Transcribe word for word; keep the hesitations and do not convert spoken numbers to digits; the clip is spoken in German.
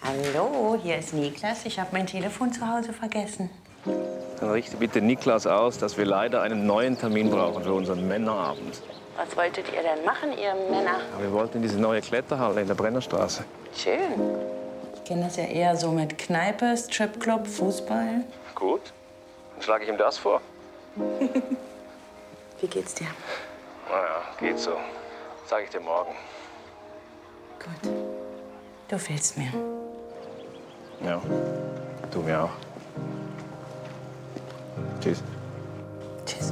Hallo, hier ist Niklas. Ich habe mein Telefon zu Hause vergessen. Dann richte bitte Niklas aus, dass wir leider einen neuen Termin brauchen für unseren Männerabend. Was wolltet ihr denn machen, ihr Männer? Ja, wir wollten in diese neue Kletterhalle in der Brennerstraße. Schön. Ich kenne das ja eher so mit Kneipe, Stripclub, Fußball. Gut, dann schlage ich ihm das vor. Wie geht's dir? Naja, geht so. Sag ich dir morgen. Gut. Du fehlst mir. Ja, du mir auch. Tschüss.